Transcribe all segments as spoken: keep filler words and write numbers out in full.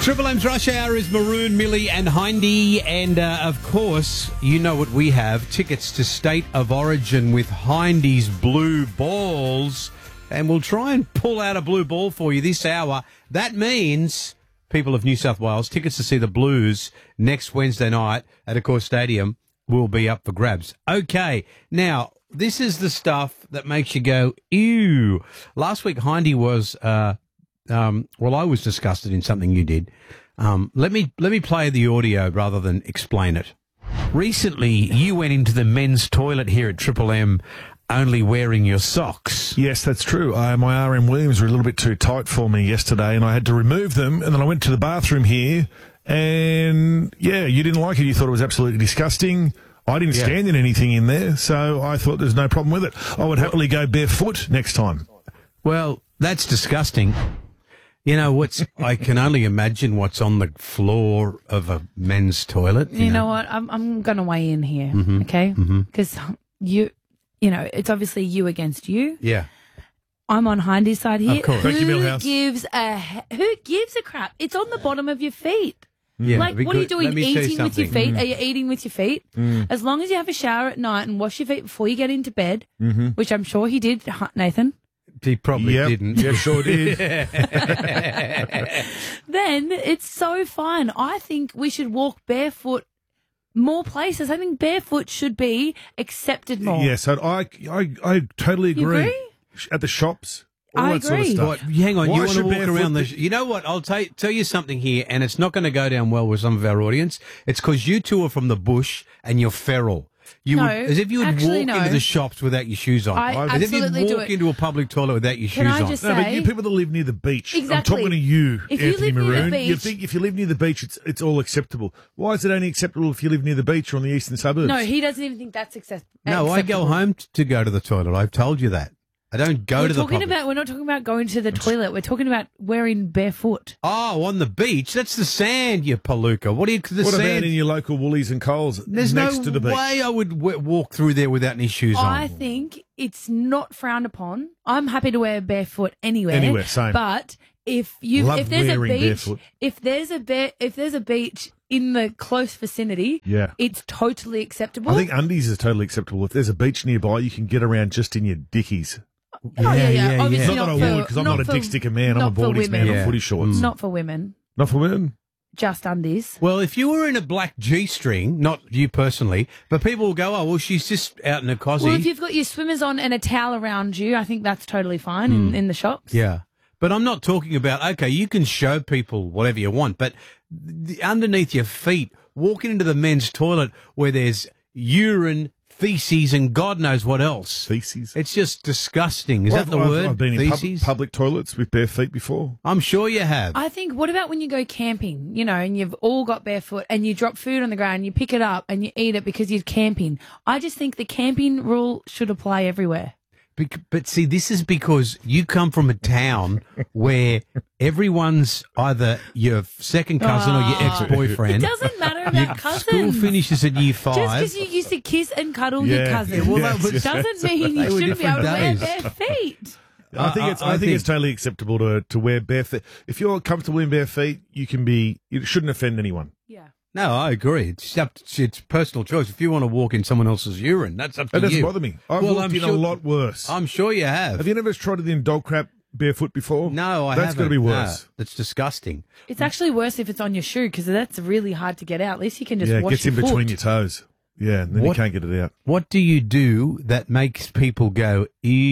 Triple M's Rush Hour is Maroon, Millie and Hindy. And, uh, of course, you know what we have. Tickets to State of Origin with Hindy's Blue Balls. And we'll try and pull out a blue ball for you this hour. That means, people of New South Wales, tickets to see the Blues next Wednesday night at Accor Stadium will be up for grabs. Okay, now, this is the stuff that makes you go, ew. Last week, Hindy was... Uh, Um, well, I was disgusted in something you did. Um, let me let me play the audio rather than explain it. Recently, you went into the men's toilet here at Triple M only wearing your socks. Yes, that's true. Uh, my R M Williams were a little bit too tight for me yesterday, and I had to remove them. And then I went to the bathroom here, and, yeah, you didn't like it. You thought it was absolutely disgusting. I didn't yeah. stand in anything in there, so I thought there's no problem with it. I would happily go barefoot next time. Well, that's disgusting. You know, what's? I can only imagine what's on the floor of a men's toilet. You, you know? know what? I'm I'm going to weigh in here, mm-hmm. okay? Because mm-hmm. you, you know, it's obviously you against you. Yeah. I'm on Hindy's side here. Of course. Who Thank you, Millhouse. gives a who gives a crap? It's on the bottom of your feet. Yeah, like, what are you doing? Eating with your feet? Mm. Are you eating with your feet? Mm. As long as you have a shower at night and wash your feet before you get into bed, mm-hmm. which I'm sure he did, Nathan. He probably yep. didn't. Yeah, sure did. Then it's so fine. I think we should walk barefoot more places. I think barefoot should be accepted more. Yes, I, I, I totally agree. You agree? At the shops, all I that sort of agree. stuff. What, hang on, Why you want to should walk barefoot around the... be- You know what? I'll tell, tell you something here, and it's not going to go down well with some of our audience. It's because you two are from the bush and you're feral. You No, would, as if you would actually, walk no. into the shops without your shoes on. I as if absolutely you'd do walk it. into a public toilet without your Can shoes I on. just No, but say- you people that live near the beach. I'm Exactly. talking to you, If you Anthony live near the Maroon. You beach- think if you live near the beach, it's it's all acceptable. Why is it only acceptable if you live near the beach or in the eastern suburbs? No, he doesn't even think that's access- No, acceptable. I go home t- to go to the toilet. I've told you that. I don't go We're to the talking public. about. We're not talking about going to the toilet. We're talking about wearing barefoot. Oh, on the beach. That's the sand, you palooka. What do you... The What sand? about in your local Woolies and Coles There's next no to the beach? way I would w- walk through there without any shoes I on. think it's not frowned upon. I'm happy to wear barefoot anywhere. Anywhere, same. But if you Love if there's a wearing beach, barefoot. if there's a be- if there's a beach in the close vicinity, Yeah. it's totally acceptable. I think undies is totally acceptable. If there's a beach nearby, you can get around just in your dickies. oh yeah, yeah, yeah, yeah. obviously Not that I for, would, because I'm not, a for- dick sticker man. I'm a not for boardies man women. on Yeah. footy shorts. Not for women, Not for women. just undies. Well, if you were in a black G-string, not you personally, but people will go, oh, well, she's just out in a cosy. Well, if you've got your swimmers on and a towel around you, I think that's totally fine Hmm. in, in the shops. Yeah. But I'm not talking about, okay, you can show people whatever you want, but the, underneath your feet, walking into the men's toilet where there's urine, feces, and God knows what else. Feces. It's just disgusting. Is Well, that the I've, word? I've been in pub- feces? public toilets with bare feet before. I'm sure you have. I think, what about when you go camping, you know, and you've all got barefoot and you drop food on the ground, you pick it up and you eat it because you're camping. I just think the camping rule should apply everywhere. Bec- But see, this is because you come from a town where everyone's either your second cousin or your Oh. ex-boyfriend. It doesn't matter Your about school cousins. finishes at year Just five. because you used to kiss and cuddle your Yeah. cousin Yeah, well, that was- doesn't mean They you were shouldn't be able to different wear days. bare feet. I think I- it's. I I, think, think- it's totally acceptable to to wear bare feet. If you're comfortable in bare feet, you can be. It shouldn't offend anyone. Yeah. No, I agree. It's up to, it's personal choice. If you want to walk in someone else's urine, that's up to It doesn't you. bother me. I've Well, walked I'm in sure- a lot worse. I'm sure you have. Have you never trotted in dog crap barefoot before? No, I That's haven't. going to be worse. No, that's disgusting. It's actually worse if it's on your shoe because that's really hard to get out. At least you can just Yeah, it wash gets your in between foot. your toes. Yeah, and then What- you can't get it out. What do you do that makes people go,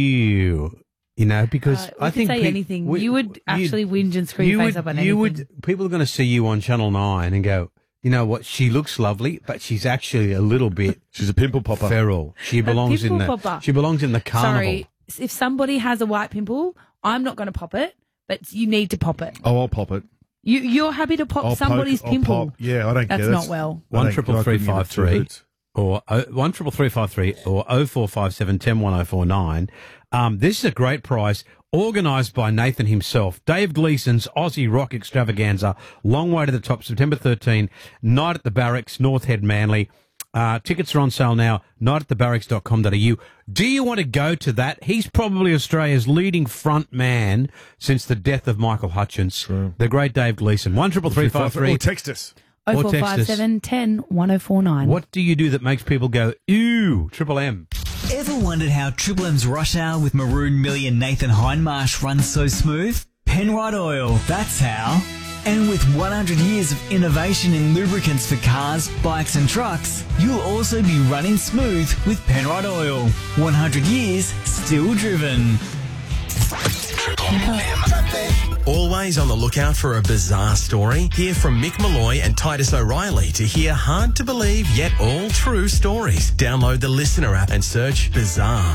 ew? You know, because Uh, we I could think say pe- anything. we- You would actually whinge and screw you your face would- up on you anything. would. People are going to see you on Channel Nine and go, you know what? She looks lovely, but she's actually a little bit She's a pimple popper. feral. She belongs in the. pimple popper. She belongs in the carnival. Sorry, if somebody has a white pimple, I'm not going to pop it, but you need to pop it. Oh, I'll pop it. You, you're happy to pop I'll somebody's poke, I'll pimple. pop. Yeah, I don't That's care. not well. I One don't- triple I three couldn't give it five two three. hoots. Or oh, one triple three five three or oh four five seven ten one oh four nine. Um, this is a great prize, organised by Nathan himself. Dave Gleason's Aussie Rock Extravaganza, long way to the top, September thirteenth, night at the Barracks, North Head, Manly. Uh, tickets are on sale now, night at the barracks dot com dot a u. Do you want to go to that? He's probably Australia's leading front man since the death of Michael Hutchence. True. The great Dave Gleeson. one triple three five three. Or text us. Oh Or four text five us. seven ten one oh four nine. What do you do that makes people go, ew, Triple M? Ever wondered how Triple M's Rush Hour with Maroon, Millie and Nathan Hindmarsh runs so smooth? Penrite Oil, that's how. And with one hundred years of innovation in lubricants for cars, bikes and trucks, you'll also be running smooth with Penrite Oil. one hundred years, still driven. Always on the lookout for a bizarre story? Hear from Mick Malloy and Titus O'Reilly to hear hard to believe yet all true stories. Download the Listener app and search Bizarre.